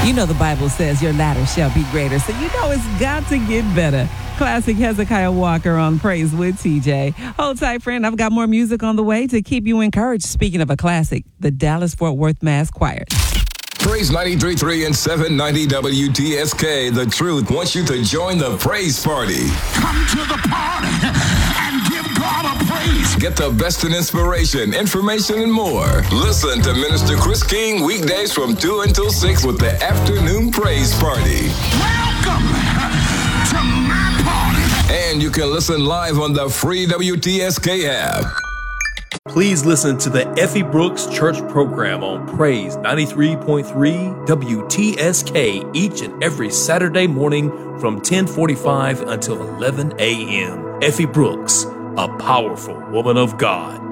You know the Bible says your latter shall be greater, so you know it's got to get better. Classic Hezekiah Walker on Praise with TJ. Hold tight, friend. I've got more music on the way to keep you encouraged. Speaking of a classic, the Dallas-Fort Worth Mass Choir. Praise 93.3 and 790 WTSK. The Truth wants you to join the praise party. Come to the party and give God a praise. Get the best in inspiration, information, and more. Listen to Minister Chris King weekdays from 2 until 6 with the Afternoon Praise Party. Welcome to my party. And you can listen live on the free WTSK app. Please listen to the Effie Brooks Church program on Praise 93.3 WTSK each and every Saturday morning from 10:45 until 11 a.m. Effie Brooks, a powerful woman of God.